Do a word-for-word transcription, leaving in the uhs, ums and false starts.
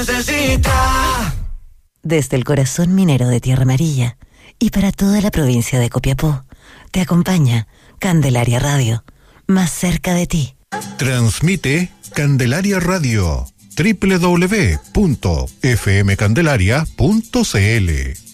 Necesita. Desde el corazón minero de Tierra Amarilla y para toda la provincia de Copiapó, te acompaña Candelaria Radio, más cerca de ti. Transmite Candelaria Radio, doble u doble u doble u punto f m candelaria punto c l.